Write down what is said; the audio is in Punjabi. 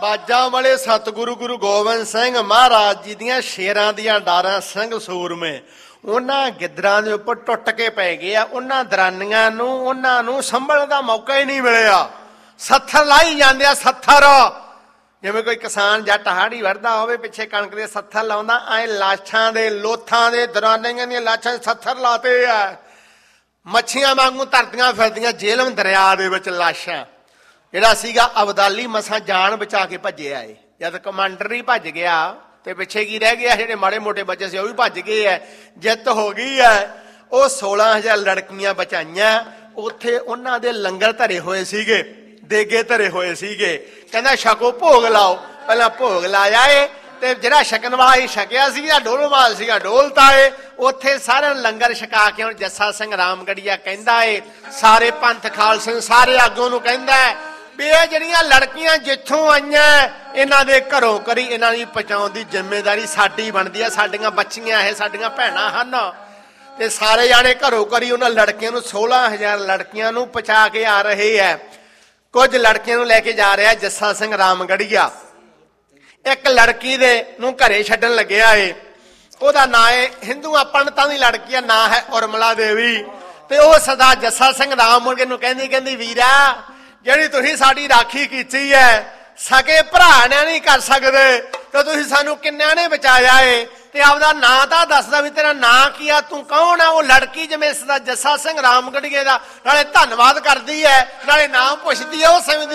ਬਾਜਾਂ ਵਾਲੇ ਸਤਿਗੁਰੂ ਗੁਰੂ ਗੋਬਿੰਦ ਸਿੰਘ ਮਹਾਰਾਜ ਜੀ ਦੀਆਂ ਸ਼ੇਰਾਂ ਦੀਆਂ ਡਾਰਾਂ ਸਿੰਘ ਸੂਰਮੇ ਉਹਨਾਂ ਗਿੱਦਰਾਂ ਦੇ ਉੱਪਰ ਟੁੱਟ ਕੇ ਪੈ ਗਏ ਆ। ਉਹਨਾਂ ਦਰਾਨੀਆਂ ਨੂੰ ਉਹਨਾਂ ਨੂੰ ਸੰਭਲਣ ਦਾ ਮੌਕਾ ਹੀ ਨਹੀਂ ਮਿਲਿਆ। ਸੱਥਰ ਲਾਈ ਜਾਂਦੇ ਆ, ਸੱਥਰ। ਜਿਵੇਂ ਕੋਈ ਕਿਸਾਨ ਜੱਟ ਹਾੜੀ ਵੜਦਾ ਹੋਵੇ, ਪਿੱਛੇ ਕਣਕ ਦੇ ਸੱਥਰ ਲਾਉਂਦਾ, ਐ ਲਾਸ਼ਾਂ ਦੇ ਲੋਥਾਂ ਦੇ ਦਰਾਨੀਆਂ ਦੀਆਂ ਲਾਸ਼ਾਂ ਸੱਥਰ ਲਾਤੇ ਆ। ਮੱਛੀਆਂ ਵਾਂਗੂ ਧਰਦੀਆਂ ਫਿਰਦੀਆਂ ਜੇਲਮ ਦਰਿਆ ਦੇ ਵਿੱਚ ਲਾਸ਼ਾਂ। ਜਿਹੜਾ ਸੀਗਾ ਅਬਦਾਲੀ ਮਸਾਂ ਜਾਨ ਬਚਾ ਕੇ ਭੱਜਿਆ ਏ। ਜਦ ਕਮਾਂਡਰ ਹੀ ਭੱਜ ਗਿਆ ਤੇ ਪਿੱਛੇ ਕੀ ਰਹਿ ਗਿਆ? ਜਿਹੜੇ ਮਾੜੇ ਮੋਟੇ ਬੱਚੇ ਸੀ ਉਹ ਵੀ ਭੱਜ ਗਏ ਐ। ਜਿੱਤ ਹੋ ਗਈ ਐ। ਉਹ 16,000 ਲੜਕੀਆਂ ਬਚਾਈਆਂ। ਉੱਥੇ ਉਹਨਾਂ ਦੇ ਲੰਗਰ ਧਰੇ ਹੋਏ ਸੀਗੇ, ਦੇਗੇ ਧਰੇ ਹੋਏ ਸੀਗੇ। ਕਹਿੰਦਾ ਛਕੋ, ਭੋਗ ਲਾਓ। ਪਹਿਲਾਂ ਭੋਗ ਲਾਇਆ ਏ ਤੇ ਜਿਹੜਾ ਛਕਣ ਵਾਲਾ ਹੀ ਛਕਿਆ ਸੀਗਾ, ਡੋਲਮਾਲ ਸੀਗਾ, ਡੋਲਤਾ ਏ। ਉੱਥੇ ਸਾਰਿਆਂ ਨੂੰ ਲੰਗਰ ਛਕਾ ਕੇ ਹੁਣ ਜੱਸਾ ਸਿੰਘ ਰਾਮਗੜੀਆ ਕਹਿੰਦਾ ਏ, ਸਾਰੇ ਪੰਥ ਖਾਲਸੇ ਸਾਰੇ ਆਗੂ ਨੂੰ ਕਹਿੰਦਾ ਵੀ ਇਹ ਜਿਹੜੀਆਂ ਲੜਕੀਆਂ ਜਿੱਥੋਂ ਆਈਆਂ ਇਹਨਾਂ ਦੇ ਘਰੋਂ ਕਰੀ ਇਹਨਾਂ ਦੀ ਪਹੁੰਚਾਉਣ ਦੀ ਜ਼ਿੰਮੇਵਾਰੀ ਸਾਡੀ ਬਣਦੀ ਆ। ਸਾਡੀਆਂ ਬੱਚੀਆਂ ਇਹ ਸਾਡੀਆਂ ਭੈਣਾਂ ਹਨ। ਤੇ ਸਾਰੇ ਜਾਣੇ ਘਰੋਂ ਕਰੀ ਉਹਨਾਂ ਲੜਕੀਆਂ ਨੂੰ 16,000 ਲੜਕੀਆਂ ਨੂੰ ਪਹੁੰਚਾ ਕੇ ਆ ਰਹੇ ਹੈ। ਕੁਝ ਲੜਕੀਆਂ ਨੂੰ ਲੈ ਕੇ ਜਾ ਰਿਹਾ ਜੱਸਾ ਸਿੰਘ ਰਾਮਗੜੀਆ। ਇੱਕ ਲੜਕੀ ਦੇ ਨੂੰ ਘਰੇ ਛੱਡਣ ਲੱਗਿਆ ਏ। ਉਹਦਾ ਨਾਂ ਏ, ਹਿੰਦੂਆਂ ਪੰਡਤਾਂ ਦੀ ਲੜਕੀ ਆ, ਨਾਂ ਹੈ ਉਰਮਲਾ ਦੇਵੀ। ਤੇ ਉਹ ਸਦਾ ਜੱਸਾ ਸਿੰਘ ਰਾਮਗੜੀਆ ਨੂੰ ਕਹਿੰਦੀ ਵੀਰਾ, ਜਿਹੜੀ ਤੁਸੀਂ ਸਾਡੀ ਰਾਖੀ ਕੀਤੀ ਹੈ, ਸਕੇ ਭਰਾ ਨੇ ਨਹੀਂ ਕਰ ਸਕਦੇ ਤੇ ਤੁਸੀਂ ਸਾਨੂੰ ਕਿੰਨਿਆਂ ਨੇ ਬਚਾਇਆ ਏ। ਤੇ ਆਪਦਾ ਨਾਂ ਤਾਂ ਦੱਸਦਾ ਵੀ ਤੇਰਾ ਨਾਂ ਕੀ ਆ, ਤੂੰ ਕੌਣ ਆ? ਉਹ ਲੜਕੀ ਜਿਵੇਂ ਸਦਾ ਜੱਸਾ ਸਿੰਘ ਰਾਮਗੜੀਏ ਦਾ ਨਾਲੇ ਧੰਨਵਾਦ ਕਰਦੀ ਹੈ, ਨਾਲੇ ਨਾਮ ਪੁੱਛਦੀ ਹੈ। ਉਹ ਸਮੇਂ